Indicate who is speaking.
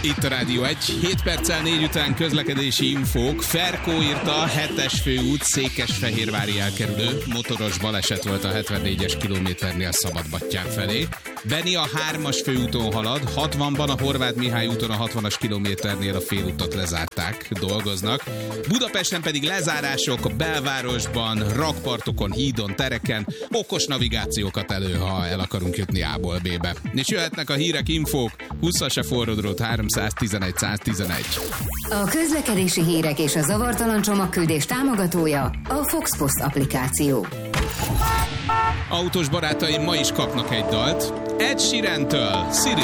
Speaker 1: Itt a Rádió 1, 7 perccel 4 után közlekedési infók. Ferkó írta, 7-es főút Székesfehérvári elkerülő. Motoros baleset volt a 74-es kilométernél Szabadbattyán felé. Beni a 3-as főúton halad, 60-ban a Horváth Mihály úton a 60-as kilométernél a félutat lezárták, dolgoznak. Budapesten pedig lezárások a belvárosban, rakpartokon, hídon, tereken. Okos navigációkat elő, ha el akarunk jutni A-ból B-be. És jöhetnek a hírek, infók, 20-as a forrodrót 311 111.
Speaker 2: A közlekedési hírek és a zavartalan csomagküldés támogatója a Fox Post applikáció.
Speaker 1: Autós barátaim ma is kapnak egy dalt. Ed Sheerantől, Cyril.